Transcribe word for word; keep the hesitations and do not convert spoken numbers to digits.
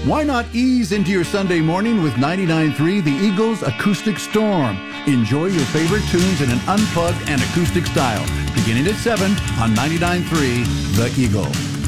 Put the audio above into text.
Why not ease into your Sunday morning with ninety-nine point three The Eagles Acoustic Storm? Enjoy your favorite tunes in an unplugged and acoustic style, beginning at seven on ninety-nine point three The Eagle.